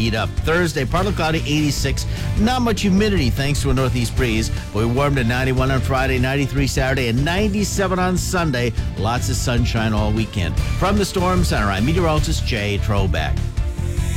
heat up. Thursday, partly cloudy, 86. Not much humidity thanks to a northeast breeze. We warmed to 91 on Friday, 93 Saturday, and 97 on Sunday. Lots of sunshine all weekend. From the Storm Center, I'm meteorologist Jay Trobeck.